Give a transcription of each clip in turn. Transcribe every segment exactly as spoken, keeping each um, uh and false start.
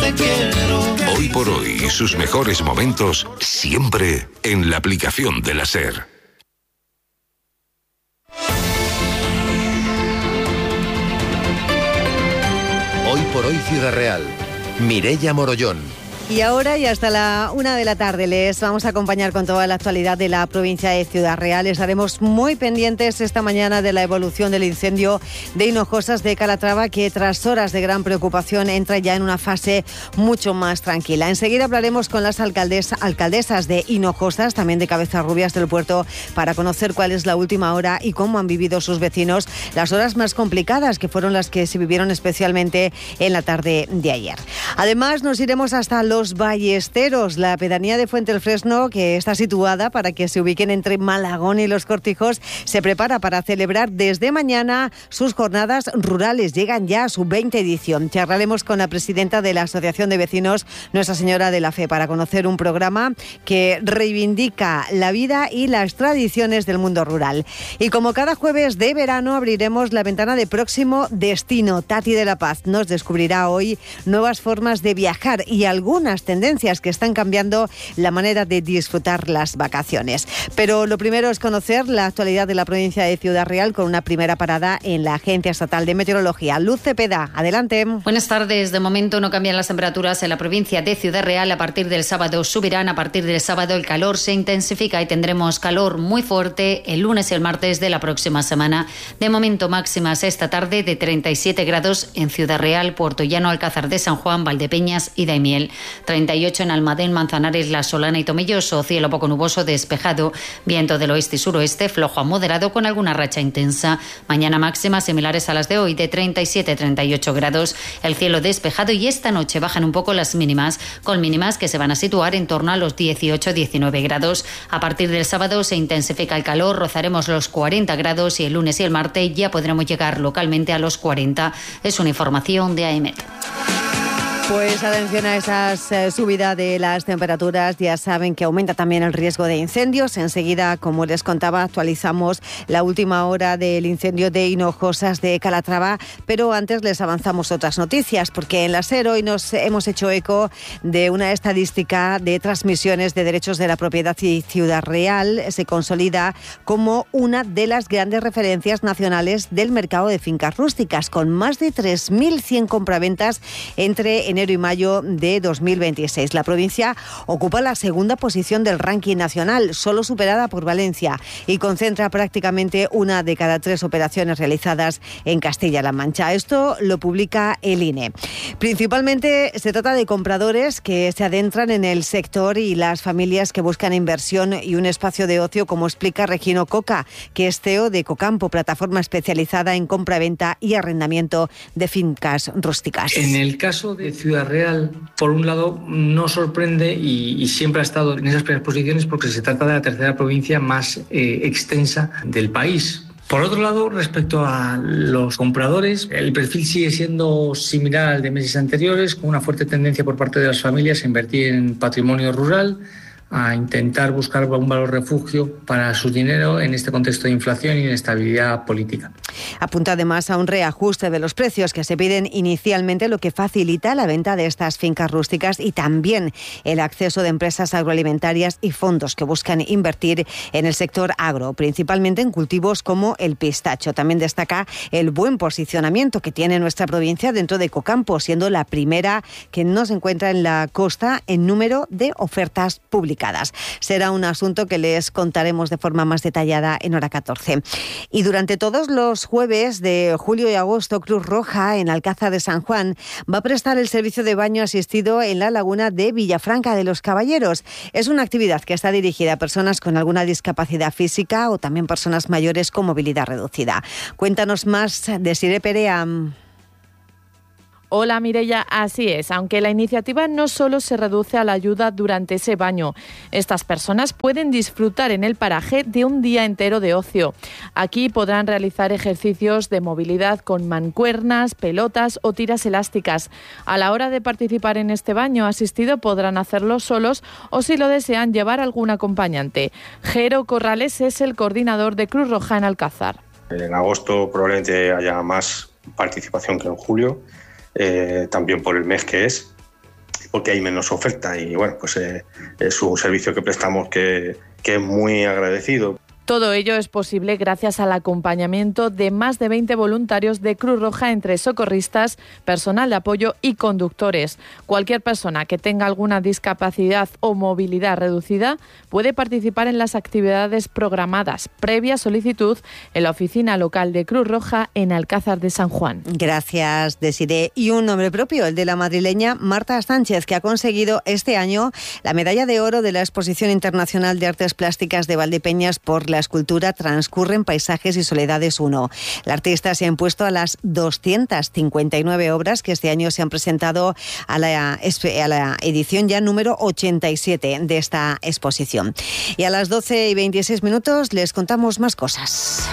te quiero. Hoy por hoy, sus mejores momentos siempre en la aplicación de la SER. Hoy por hoy Ciudad Real. Mireia Morollón. Y ahora y hasta la una de la tarde les vamos a acompañar con toda la actualidad de la provincia de Ciudad Real. Estaremos muy pendientes esta mañana de la evolución del incendio de Hinojosas de Calatrava, que tras horas de gran preocupación entra ya en una fase mucho más tranquila. Enseguida hablaremos con las alcaldes, alcaldesas de Hinojosas, también de Cabezarrubias del Puerto, para conocer cuál es la última hora y cómo han vivido sus vecinos las horas más complicadas, que fueron las que se vivieron especialmente en la tarde de ayer. Además, nos iremos hasta los Los Ballesteros, la pedanía de Fuenteelfresno, que está situada para que se ubiquen entre Malagón y Los Cortijos, se prepara para celebrar desde mañana sus jornadas rurales. Llegan ya a su veinte edición. Charlaremos con la presidenta de la Asociación de Vecinos, Nuestra Señora de la Fe, para conocer un programa que reivindica la vida y las tradiciones del mundo rural. Y como cada jueves de verano, abriremos la ventana de próximo destino. Tati de la Paz nos descubrirá hoy nuevas formas de viajar y algunas tendencias que están cambiando la manera de disfrutar las vacaciones. Pero lo primero es conocer la actualidad de la provincia de Ciudad Real con una primera parada en la Agencia Estatal de Meteorología. Luz Cepeda, adelante. Buenas tardes. De momento no cambian las temperaturas en la provincia de Ciudad Real. A partir del sábado subirán. A partir del sábado el calor se intensifica y tendremos calor muy fuerte el lunes y el martes de la próxima semana. De momento máximas esta tarde de treinta y siete grados en Ciudad Real, Puerto Llano, Alcázar de San Juan, Valdepeñas y Daimiel. treinta y ocho en Almadén, Manzanares, La Solana y Tomelloso. Cielo poco nuboso, despejado. Viento del oeste y suroeste, flojo a moderado con alguna racha intensa. Mañana máximas similares a las de hoy, de treinta y siete a treinta y ocho grados. El cielo despejado, y esta noche bajan un poco las mínimas, con mínimas que se van a situar en torno a los dieciocho a diecinueve grados. A partir del sábado se intensifica el calor, rozaremos los cuarenta grados y el lunes y el martes ya podremos llegar localmente a los cuarenta. Es una información de AEMET. Pues atención a esa eh, subida de las temperaturas. Ya saben que aumenta también el riesgo de incendios. Enseguida, como les contaba, actualizamos la última hora del incendio de Hinojosas de Calatrava, pero antes les avanzamos otras noticias, porque en la SER hoy nos hemos hecho eco de una estadística de transmisiones de derechos de la propiedad, y Ciudad Real se consolida como una de las grandes referencias nacionales del mercado de fincas rústicas, con más de tres mil cien compraventas entre enero y mayo de dos mil veintiséis. La provincia ocupa la segunda posición del ranking nacional, solo superada por Valencia, y concentra prácticamente una de cada tres operaciones realizadas en Castilla-La Mancha. Esto lo publica el I N E. Principalmente se trata de compradores que se adentran en el sector y las familias que buscan inversión y un espacio de ocio, como explica Regino Coca, que es C E O de Cocampo, plataforma especializada en compra-venta y arrendamiento de fincas rústicas. En el caso de Ciudad Real, por un lado, no sorprende y, y siempre ha estado en esas primeras posiciones porque se trata de la tercera provincia más eh, extensa del país. Por otro lado, respecto a los compradores, el perfil sigue siendo similar al de meses anteriores, con una fuerte tendencia por parte de las familias a invertir en patrimonio rural, a intentar buscar un valor refugio para su dinero en este contexto de inflación y inestabilidad política. Apunta además a un reajuste de los precios que se piden inicialmente, lo que facilita la venta de estas fincas rústicas y también el acceso de empresas agroalimentarias y fondos que buscan invertir en el sector agro, principalmente en cultivos como el pistacho. También destaca el buen posicionamiento que tiene nuestra provincia dentro de Cocampo, siendo la primera que no se encuentra en la costa en número de ofertas públicas. Será un asunto que les contaremos de forma más detallada en hora catorce. Y durante todos los jueves de julio y agosto, Cruz Roja en Alcázar de San Juan va a prestar el servicio de baño asistido en la laguna de Villafranca de los Caballeros. Es una actividad que está dirigida a personas con alguna discapacidad física o también personas mayores con movilidad reducida. Cuéntanos más, Desiree Perea. Hola Mireia, así es. Aunque la iniciativa no solo se reduce a la ayuda durante ese baño, estas personas pueden disfrutar en el paraje de un día entero de ocio. Aquí podrán realizar ejercicios de movilidad con mancuernas, pelotas o tiras elásticas. A la hora de participar en este baño asistido podrán hacerlo solos o, si lo desean, llevar algún acompañante. Jero Corrales es el coordinador de Cruz Roja en Alcázar. En agosto probablemente haya más participación que en julio. Eh, también por el mes que es, porque hay menos oferta y bueno, pues eh, es un servicio que prestamos que, que es muy agradecido. Todo ello es posible gracias al acompañamiento de más de veinte voluntarios de Cruz Roja entre socorristas, personal de apoyo y conductores. Cualquier persona que tenga alguna discapacidad o movilidad reducida puede participar en las actividades programadas previa solicitud en la oficina local de Cruz Roja en Alcázar de San Juan. Gracias, Desiré. Y un nombre propio, el de la madrileña Marta Sánchez, que ha conseguido este año la medalla de oro de la Exposición Internacional de Artes Plásticas de Valdepeñas por la escultura Transcurren Paisajes y Soledades uno. La artista se ha impuesto a las doscientas cincuenta y nueve obras que este año se han presentado a la, a la edición ya número ochenta y siete de esta exposición. Y a las doce y veintiséis minutos les contamos más cosas.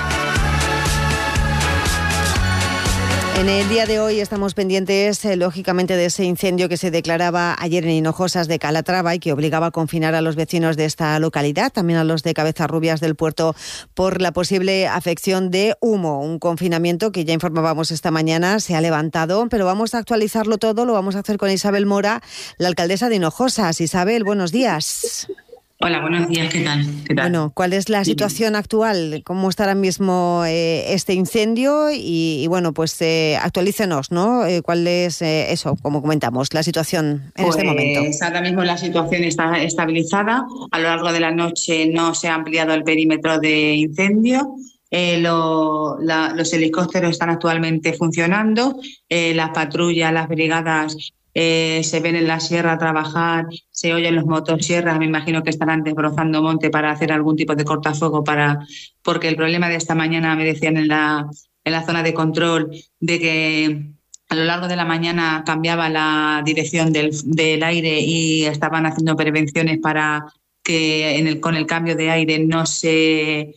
En el día de hoy estamos pendientes, eh, lógicamente, de ese incendio que se declaraba ayer en Hinojosas de Calatrava y que obligaba a confinar a los vecinos de esta localidad, también a los de Cabezarrubias del Puerto, por la posible afección de humo. Un confinamiento que ya informábamos esta mañana se ha levantado, pero vamos a actualizarlo todo. Lo vamos a hacer con Isabel Mora, la alcaldesa de Hinojosas. Isabel, buenos días. Hola, buenos días, ¿qué tal? ¿Qué tal? Bueno, ¿cuál es la situación actual? ¿Cómo está ahora mismo eh, este incendio? Y, y bueno, pues eh, actualícenos, ¿no? Eh, ¿Cuál es eh, eso, como comentamos, la situación en pues, este momento? Ahora mismo la situación está estabilizada. A lo largo de la noche no se ha ampliado el perímetro de incendio. Eh, lo, la, los helicópteros están actualmente funcionando. Eh, las patrullas, las brigadas Eh, se ven en la sierra a trabajar, se oyen los motosierras, me imagino que estarán desbrozando monte para hacer algún tipo de cortafuego, para, porque el problema de esta mañana, me decían en la, en la zona de control, de que a lo largo de la mañana cambiaba la dirección del, del aire y estaban haciendo prevenciones para que en el, con el cambio de aire no se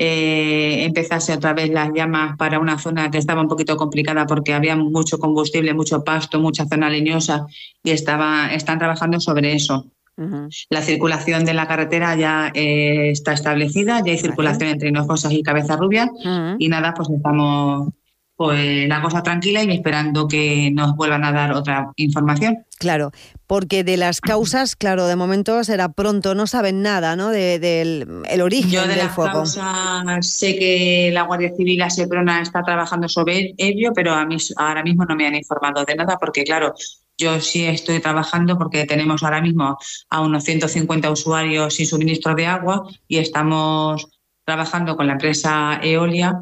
Eh, empezase otra vez las llamas para una zona que estaba un poquito complicada porque había mucho combustible, mucho pasto, mucha zona leñosa y estaba, están trabajando sobre eso. Uh-huh. La circulación de la carretera ya eh, está establecida, ya hay circulación uh-huh. entre Hinojosas y Cabezarrubias uh-huh. y nada, pues estamos pues la cosa tranquila y esperando que nos vuelvan a dar otra información. Claro, porque de las causas, claro, de momento será pronto, no saben nada, ¿no? De, del el origen Yo de del las fuego. Causas sé que la Guardia Civil, la Seprona, está trabajando sobre ello, pero a mí ahora mismo no me han informado de nada porque, claro, yo sí estoy trabajando porque tenemos ahora mismo a unos ciento cincuenta usuarios sin suministro de agua y estamos trabajando con la empresa Eolia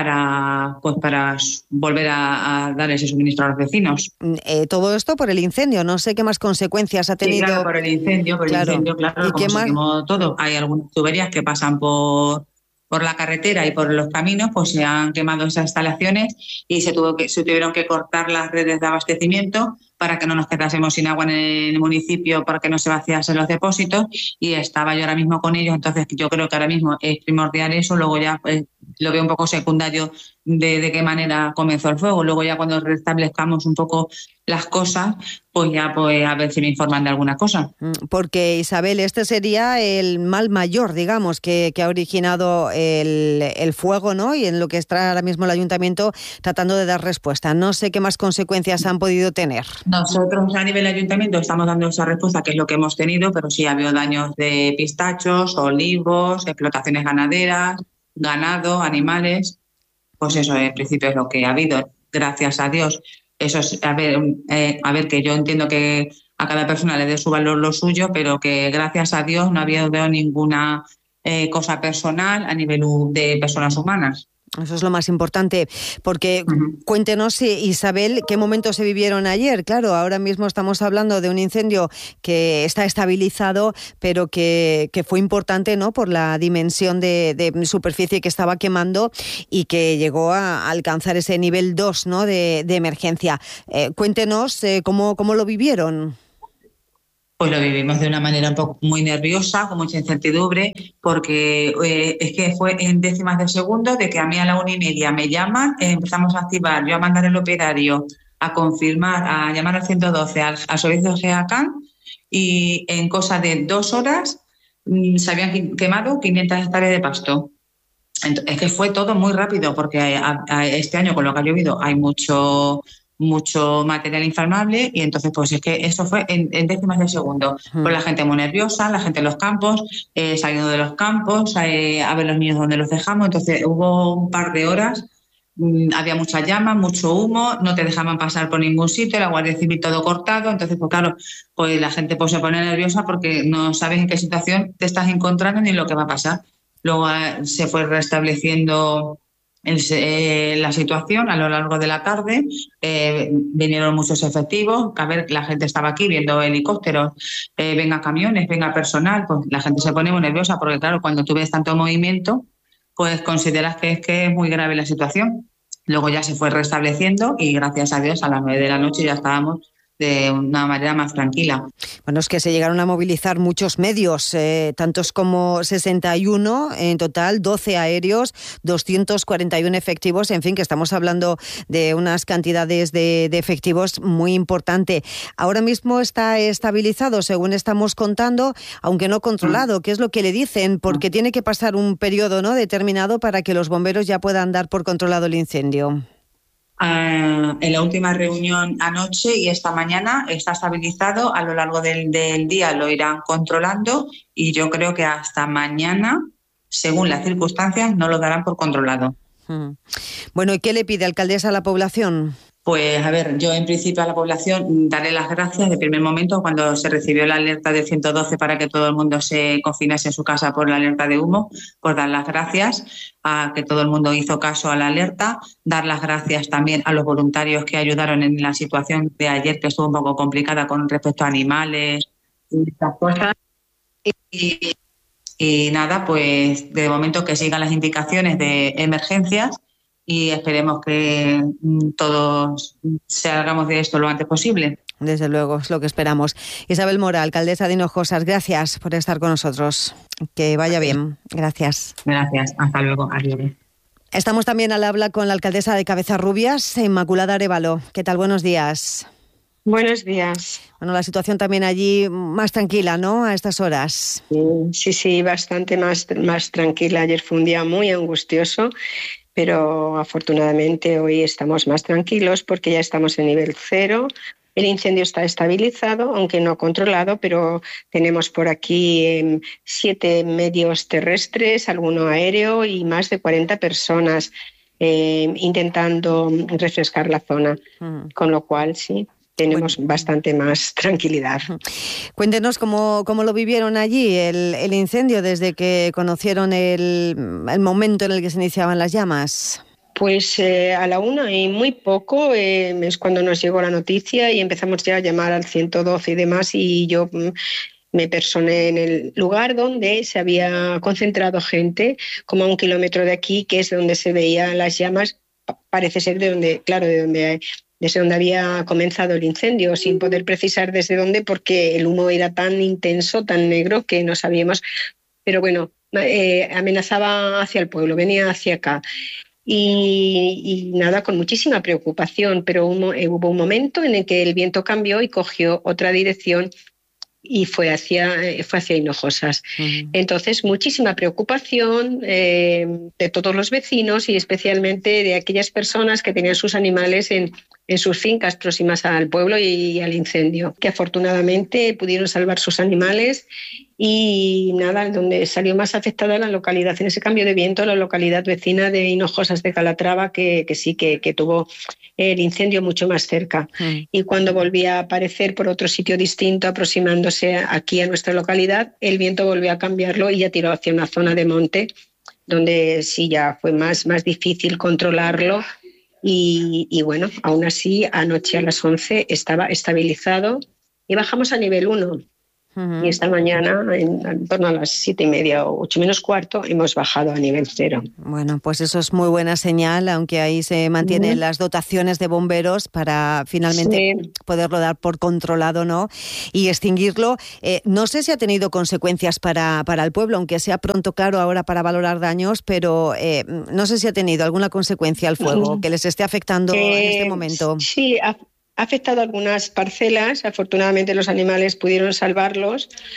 para pues para volver a, a dar ese suministro a los vecinos. Eh, todo esto por el incendio, no sé qué más consecuencias ha tenido. Sí, claro, por el incendio, por claro. el incendio, claro, ¿Y como qué más? seguimos todo. Hay algunas tuberías que pasan por por la carretera y por los caminos, pues se han quemado esas instalaciones y se tuvo que se tuvieron que cortar las redes de abastecimiento para que no nos quedásemos sin agua en el municipio, para que no se vaciasen los depósitos, y estaba yo ahora mismo con ellos, entonces yo creo que ahora mismo es primordial eso, luego ya pues, lo veo un poco secundario de, de qué manera comenzó el fuego, luego ya cuando restablezcamos un poco las cosas, pues ya pues a ver si me informan de alguna cosa. Porque, Isabel, este sería el mal mayor, digamos, que, que ha originado el, el fuego, ¿no? Y en lo que está ahora mismo el ayuntamiento tratando de dar respuesta. No sé qué más consecuencias han podido tener. Nosotros a nivel ayuntamiento estamos dando esa respuesta, que es lo que hemos tenido, pero sí ha habido daños de pistachos, olivos, explotaciones ganaderas, ganado, animales. Pues eso en principio es lo que ha habido, gracias a Dios. Eso es, a ver, eh, a ver, que yo entiendo que a cada persona le dé su valor lo suyo, pero que gracias a Dios no había veo ninguna eh, cosa personal a nivel de personas humanas. Eso es lo más importante, porque uh-huh. cuéntenos, Isabel, qué momentos se vivieron ayer. Claro, ahora mismo estamos hablando de un incendio que está estabilizado, pero que, que fue importante, ¿no? Por la dimensión de, de superficie que estaba quemando y que llegó a alcanzar ese nivel dos, ¿no? de, de emergencia. Eh, cuéntenos eh, cómo, cómo lo vivieron. Pues lo vivimos de una manera un poco muy nerviosa, con mucha incertidumbre, porque eh, es que fue en décimas de segundo de que a mí a la una y media me llaman, eh, empezamos a activar, yo a mandar el operario, a confirmar, a llamar al ciento doce, al, al servicio GEACAN, y en cosa de dos horas mmm, se habían quemado quinientas hectáreas de pasto. Entonces, es que fue todo muy rápido, porque a, a este año, con lo que ha llovido, hay mucho mucho material inflamable y entonces pues es que eso fue en, en décimas de segundo. Mm. Pues la gente muy nerviosa, la gente en los campos, eh, saliendo de los campos, eh, a ver los niños donde los dejamos. Entonces hubo un par de horas, mmm, había muchas llamas, mucho humo, no te dejaban pasar por ningún sitio, la Guardia Civil todo cortado. Entonces pues claro, pues la gente pues se pone nerviosa porque no sabes en qué situación te estás encontrando ni lo que va a pasar. Luego eh, se fue restableciendo El, eh, la situación a lo largo de la tarde, eh, vinieron muchos efectivos, a ver, la gente estaba aquí viendo helicópteros, eh, venga camiones, venga personal, pues la gente se pone muy nerviosa porque claro, cuando tú ves tanto movimiento, pues consideras que es que es muy grave la situación. Luego ya se fue restableciendo y gracias a Dios a las nueve de la noche ya estábamos de una manera más tranquila. Bueno, es que se llegaron a movilizar muchos medios, eh, tantos como sesenta y uno en total, doce aéreos, doscientos cuarenta y uno efectivos, en fin, que estamos hablando de unas cantidades de, de efectivos muy importante. Ahora mismo está estabilizado, según estamos contando, aunque no controlado. ¿Qué es lo que le dicen? Porque tiene que pasar un periodo, ¿no?, determinado para que los bomberos ya puedan dar por controlado el incendio. Uh, en la última reunión anoche y esta mañana está estabilizado. A lo largo del, del día lo irán controlando y yo creo que hasta mañana, según las circunstancias, no lo darán por controlado. Hmm. Bueno, ¿y qué le pide, alcaldesa, a la población? Pues a ver, yo en principio a la población daré las gracias de primer momento cuando se recibió la alerta del ciento doce para que todo el mundo se confinase en su casa por la alerta de humo, por dar las gracias a que todo el mundo hizo caso a la alerta, dar las gracias también a los voluntarios que ayudaron en la situación de ayer, que estuvo un poco complicada con respecto a animales y estas cosas. Y, y nada, pues de momento que sigan las indicaciones de emergencias y esperemos que todos salgamos de esto lo antes posible. Desde luego, es lo que esperamos. Isabel Mora, alcaldesa de Hinojosas, gracias por estar con nosotros. Que vaya bien. Gracias. Gracias. Hasta luego. Adiós. Estamos también al habla con la alcaldesa de Cabezarrubias, Inmaculada Arévalo. ¿Qué tal? Buenos días. Buenos días. Bueno, la situación también allí más tranquila, ¿no?, a estas horas. Sí, sí, bastante más, más tranquila. Ayer fue un día muy angustioso, pero afortunadamente hoy estamos más tranquilos porque ya estamos en nivel cero. El incendio está estabilizado, aunque no controlado, pero tenemos por aquí eh, siete medios terrestres, alguno aéreo y más de cuarenta personas eh, intentando refrescar la zona, uh-huh. Con lo cual sí. Tenemos bueno. bastante más tranquilidad. Cuéntenos cómo, cómo lo vivieron allí, el, el incendio, desde que conocieron el, el momento en el que se iniciaban las llamas. Pues eh, a la una y muy poco eh, es cuando nos llegó la noticia y empezamos ya a llamar al ciento doce y demás, y yo mm, me personé en el lugar donde se había concentrado gente, como a un kilómetro de aquí, que es donde se veían las llamas. Parece ser de donde, claro, de donde hay, desde donde había comenzado el incendio, sin poder precisar desde dónde, porque el humo era tan intenso, tan negro, que no sabíamos. Pero bueno, eh, amenazaba hacia el pueblo, venía hacia acá. Y, y nada, con muchísima preocupación, pero un, hubo un momento en el que el viento cambió y cogió otra dirección y fue hacia, fue hacia Hinojosas. Uh-huh. Entonces, muchísima preocupación eh, de todos los vecinos y especialmente de aquellas personas que tenían sus animales en, en sus fincas próximas al pueblo y al incendio, que afortunadamente pudieron salvar sus animales. Y nada, donde salió más afectada la localidad, en ese cambio de viento, la localidad vecina de Hinojosas de Calatrava, que, que sí, que, que tuvo el incendio mucho más cerca. Mm. Y cuando volvía a aparecer por otro sitio distinto, aproximándose aquí a nuestra localidad, el viento volvió a cambiarlo y ya tiró hacia una zona de monte, donde sí ya fue más, más difícil controlarlo. Y, y bueno, aún así, anoche a las once estaba estabilizado y bajamos a nivel uno. Uh-huh. Y esta mañana, en, en torno a las siete y media o ocho menos cuarto, hemos bajado a nivel cero. Bueno, pues eso es muy buena señal, aunque ahí se mantienen uh-huh. las dotaciones de bomberos para finalmente sí. poderlo dar por controlado, ¿no?, y extinguirlo. Eh, no sé si ha tenido consecuencias para, para el pueblo, aunque sea pronto, claro, ahora para valorar daños, pero eh, no sé si ha tenido alguna consecuencia al fuego uh-huh. que les esté afectando eh, en este momento. Sí, ha Ha afectado algunas parcelas, afortunadamente los animales pudieron salvarlos,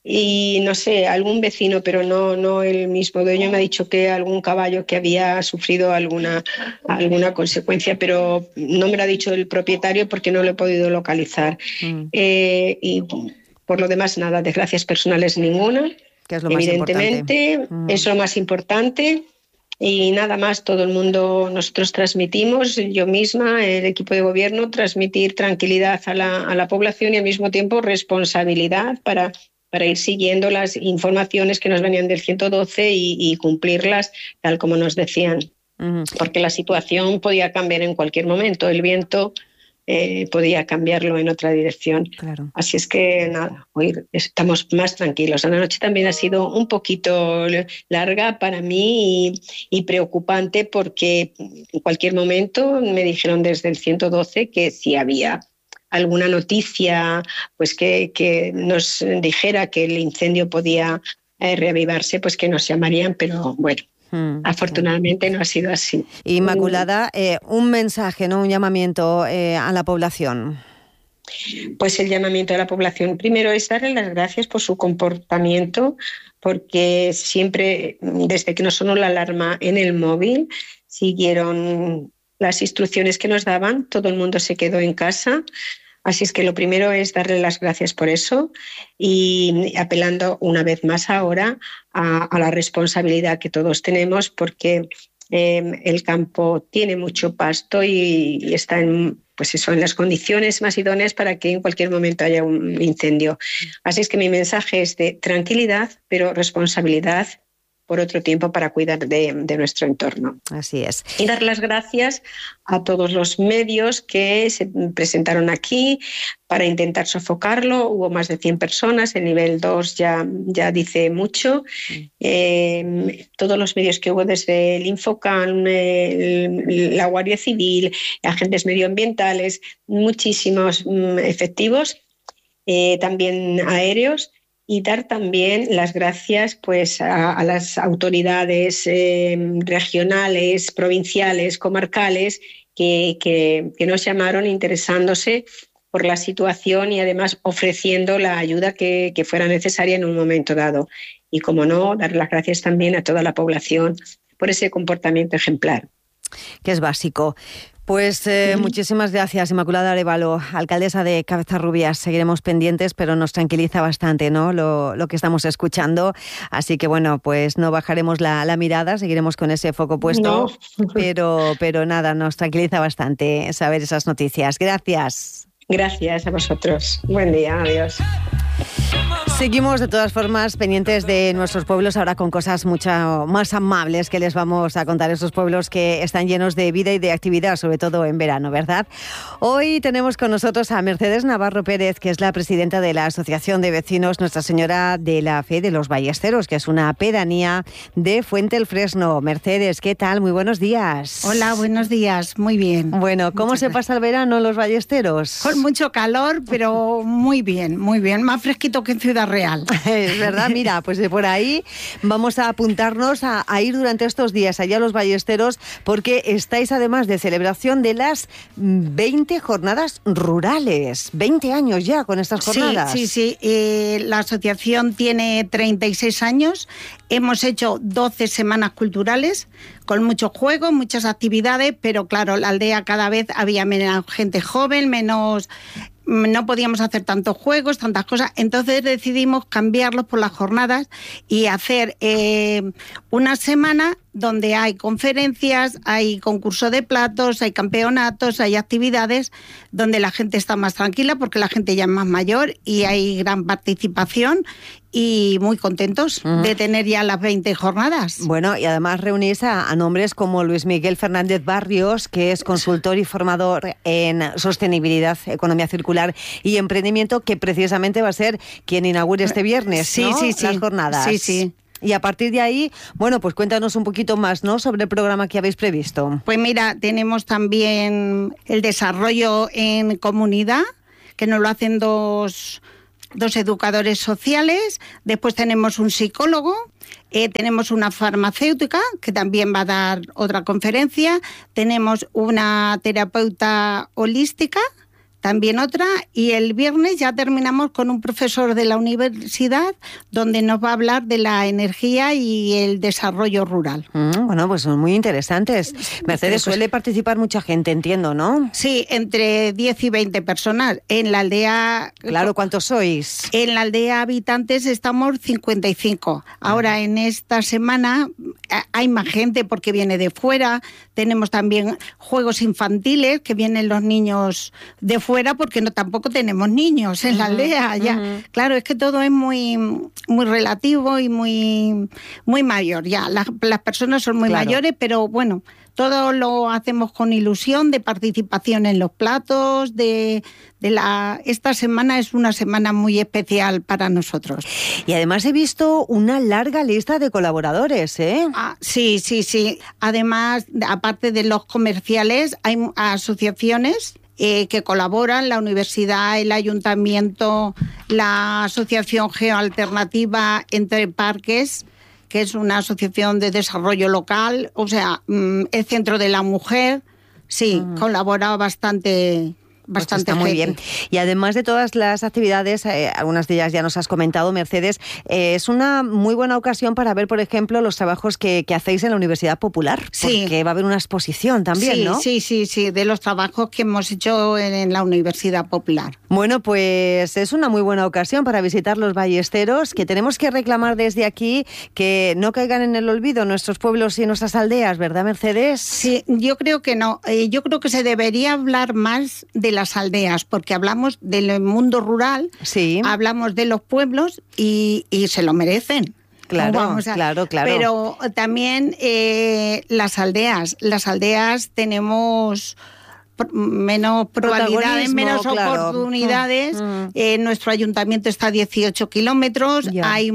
y no sé, algún vecino, pero no, no el mismo dueño, me ha dicho que algún caballo que había sufrido alguna, alguna consecuencia, pero no me lo ha dicho el propietario porque no lo he podido localizar. Mm. Eh, y por lo demás, nada, desgracias personales ninguna. Que es lo Evidentemente, más importante. es lo más importante. Y nada más, todo el mundo, nosotros transmitimos, yo misma, el equipo de gobierno, transmitir tranquilidad a la, a la población y al mismo tiempo responsabilidad para, para ir siguiendo las informaciones que nos venían del ciento doce y, y cumplirlas tal como nos decían. Uh-huh. Porque la situación podía cambiar en cualquier momento, el viento eh, podía cambiarlo en otra dirección. Claro. Así es que nada, hoy estamos más tranquilos. La noche también ha sido un poquito larga para mí y, y preocupante porque en cualquier momento me dijeron desde el ciento doce que si había alguna noticia pues que, que nos dijera que el incendio podía eh, reavivarse, pues que nos llamarían, pero bueno. Hmm, Afortunadamente no ha sido así. Inmaculada, eh, un mensaje, ¿no? Un llamamiento eh, a la población. Pues el llamamiento a la población primero es darle las gracias por su comportamiento, porque siempre, desde que nos sonó la alarma en el móvil, siguieron las instrucciones que nos daban, todo el mundo se quedó en casa. Así es que lo primero es darle las gracias por eso y apelando una vez más ahora a, a la responsabilidad que todos tenemos, porque eh, el campo tiene mucho pasto y, y está en, pues eso, en las condiciones más idóneas para que en cualquier momento haya un incendio. Así es que mi mensaje es de tranquilidad, pero responsabilidad por otro tiempo para cuidar de, de nuestro entorno. Así es. Y dar las gracias a todos los medios que se presentaron aquí para intentar sofocarlo. Hubo más de cien personas, el nivel dos ya, ya dice mucho. Mm. Eh, todos los medios que hubo desde el Infocan, el, la Guardia Civil, agentes medioambientales, muchísimos mm, efectivos, eh, también aéreos. Y dar también las gracias pues, a, a las autoridades eh, regionales, provinciales, comarcales, que, que, que nos llamaron interesándose por la situación y además ofreciendo la ayuda que, que fuera necesaria en un momento dado. Y, como no, dar las gracias también a toda la población por ese comportamiento ejemplar. Que es básico. Pues eh, sí. Muchísimas gracias, Inmaculada Arévalo, alcaldesa de Cabezarrubias. Seguiremos pendientes, pero nos tranquiliza bastante, ¿no? Lo, lo que estamos escuchando. Así que, bueno, pues no bajaremos la, la mirada, seguiremos con ese foco puesto. No. pero, pero nada, nos tranquiliza bastante saber esas noticias. Gracias. Gracias a vosotros. Buen día, adiós. Seguimos de todas formas pendientes de nuestros pueblos, ahora con cosas mucho más amables que les vamos a contar, esos pueblos que están llenos de vida y de actividad, sobre todo en verano, ¿verdad? Hoy tenemos con nosotros a Mercedes Navarro Pérez, que es la presidenta de la Asociación de Vecinos Nuestra Señora de la Fe de los Ballesteros, que es una pedanía de Fuente el Fresno. Mercedes, ¿qué tal? Muy buenos días. Hola, buenos días, muy bien. Bueno, ¿cómo Muchas se gracias. pasa el verano en los Ballesteros? Con mucho calor, pero muy bien, muy bien, más fresquito que en Ciudad Real. Es verdad, mira, pues de por ahí vamos a apuntarnos a, a ir durante estos días allá a los Ballesteros, porque estáis además de celebración de las veinte jornadas rurales. veinte años ya con estas jornadas. Sí, sí, sí. Eh, la asociación tiene treinta y seis años. Hemos hecho doce semanas culturales con muchos juegos, muchas actividades, pero claro, la aldea cada vez había menos gente joven, menos... no podíamos hacer tantos juegos, tantas cosas, entonces decidimos cambiarlos por las jornadas y hacer eh, una semana donde hay conferencias, hay concurso de platos, hay campeonatos, hay actividades donde la gente está más tranquila porque la gente ya es más mayor y hay gran participación y muy contentos uh-huh. de tener ya las veinte jornadas. Bueno, y además reunís a, a nombres como Luis Miguel Fernández Barrios, que es consultor y formador en sostenibilidad, economía circular y emprendimiento, que precisamente va a ser quien inaugure este viernes, sí, ¿no? sí, sí. las jornadas. Sí, sí. Y a partir de ahí, bueno, pues cuéntanos un poquito más, ¿no?, sobre el programa que habéis previsto. Pues mira, tenemos también el desarrollo en comunidad, que nos lo hacen dos, dos educadores sociales. Después tenemos un psicólogo, eh, tenemos una farmacéutica, que también va a dar otra conferencia. Tenemos una terapeuta holística, también otra, y el viernes ya terminamos con un profesor de la universidad donde nos va a hablar de la energía y el desarrollo rural. Mm, bueno, pues son muy interesantes. Mercedes, suele participar mucha gente, entiendo, ¿no? Sí, entre diez y veinte personas. En la aldea... Claro, ¿cuántos sois? En la aldea habitantes estamos cincuenta y cinco. Ahora, en esta semana hay más gente porque viene de fuera. Tenemos también juegos infantiles, que vienen los niños de fuera, porque no tampoco tenemos niños en la aldea ya. Uh-huh. Claro, es que todo es muy muy relativo y muy muy mayor ya. Las, las personas son muy claro. mayores, pero bueno, todo lo hacemos con ilusión de participación en los platos, de, de la... Esta semana es una semana muy especial para nosotros. Y además he visto una larga lista de colaboradores, ¿eh? Ah, sí, sí, sí. Además, aparte de los comerciales, hay asociaciones Eh, que colaboran, la universidad, el ayuntamiento, la asociación geoalternativa Entre Parques, que es una asociación de desarrollo local, o sea, el Centro de la Mujer, sí, uh-huh. colabora bastante... Bastante pues está muy bien. Y además de todas las actividades, eh, algunas de ellas ya nos has comentado, Mercedes, eh, es una muy buena ocasión para ver, por ejemplo, los trabajos que, que hacéis en la Universidad Popular, sí. porque va a haber una exposición también, sí, ¿no? Sí, sí, sí, de los trabajos que hemos hecho en, en la Universidad Popular. Bueno, pues es una muy buena ocasión para visitar los ballesteros, que tenemos que reclamar desde aquí que no caigan en el olvido nuestros pueblos y nuestras aldeas, ¿verdad, Mercedes? Sí, yo creo que no. Eh, yo creo que se debería hablar más de las aldeas, porque hablamos del mundo rural, sí. hablamos de los pueblos y, y se lo merecen. Claro, Vamos a, claro, claro. Pero también eh, las aldeas, las aldeas tenemos menos probabilidades, menos claro. oportunidades. Mm. Eh, nuestro ayuntamiento está a dieciocho kilómetros. Ya. Hay,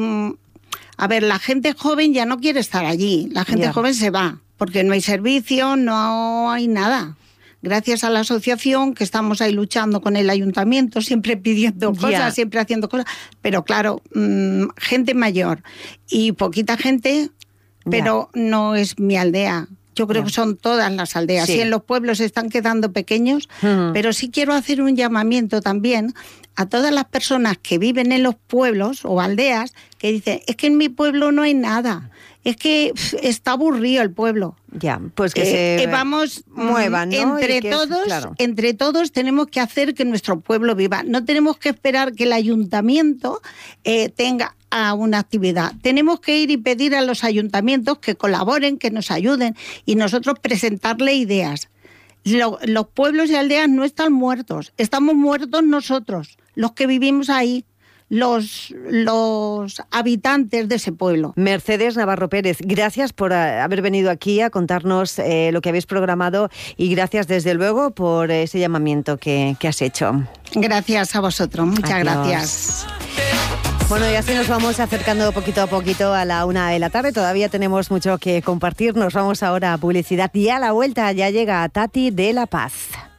a ver, la gente joven ya no quiere estar allí. La gente ya. joven se va, porque no hay servicio, no hay nada. Gracias a la asociación, que estamos ahí luchando con el ayuntamiento, siempre pidiendo cosas, yeah. siempre haciendo cosas, pero claro, mmm, gente mayor y poquita gente, pero yeah. no es mi aldea. Yo creo yeah. que son todas las aldeas. Sí. Y en los pueblos se están quedando pequeños, uh-huh. pero sí quiero hacer un llamamiento también a todas las personas que viven en los pueblos o aldeas, que dicen, es que en mi pueblo no hay nada. Es que pff, está aburrido el pueblo. Ya, pues que eh, se eh, vamos muevan, ¿no? Entre que, todos, claro. entre todos tenemos que hacer que nuestro pueblo viva. No tenemos que esperar que el ayuntamiento eh, tenga a una actividad. Tenemos que ir y pedir a los ayuntamientos que colaboren, que nos ayuden y nosotros presentarle ideas. Lo, los pueblos y aldeas no están muertos, estamos muertos nosotros, los que vivimos ahí. Los, los habitantes de ese pueblo. Mercedes Navarro Pérez, gracias por haber venido aquí a contarnos eh, lo que habéis programado y gracias desde luego por ese llamamiento que, que has hecho. Gracias a vosotros, muchas Adiós. Gracias. Bueno, y así nos vamos acercando poquito a poquito a la una de la tarde. Todavía tenemos mucho que compartir. Nos vamos ahora a publicidad y a la vuelta ya llega Tati de La Paz.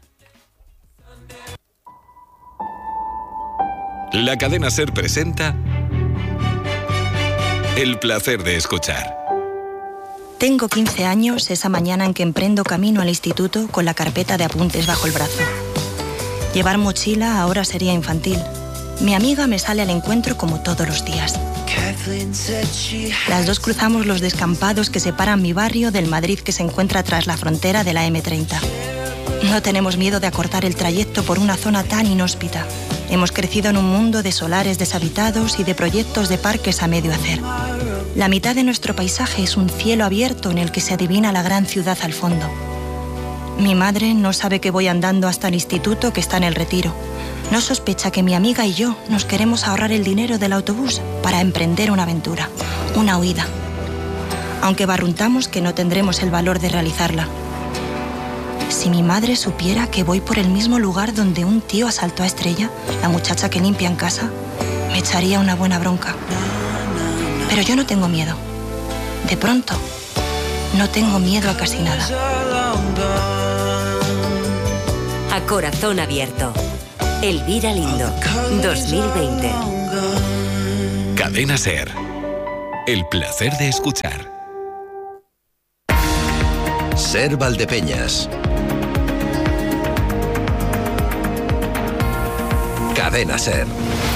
La cadena SER presenta El placer de escuchar. Tengo quince años esa mañana en que emprendo camino al instituto con la carpeta de apuntes bajo el brazo. Llevar mochila ahora sería infantil. Mi amiga me sale al encuentro como todos los días. Las dos cruzamos los descampados que separan mi barrio del Madrid que se encuentra tras la frontera de la eme treinta. No tenemos miedo de acortar el trayecto por una zona tan inhóspita. Hemos crecido en un mundo de solares deshabitados y de proyectos de parques a medio hacer. La mitad de nuestro paisaje es un cielo abierto en el que se adivina la gran ciudad al fondo. Mi madre no sabe que voy andando hasta el instituto que está en el Retiro. No sospecha que mi amiga y yo nos queremos ahorrar el dinero del autobús para emprender una aventura, una huida. Aunque barruntamos que no tendremos el valor de realizarla. Si mi madre supiera que voy por el mismo lugar donde un tío asaltó a Estrella, la muchacha que limpia en casa, me echaría una buena bronca. Pero yo no tengo miedo. De pronto, no tengo miedo a casi nada. A corazón abierto. Elvira Lindo, dos mil veinte. Cadena SER. El placer de escuchar. SER Valdepeñas. Cadena SER.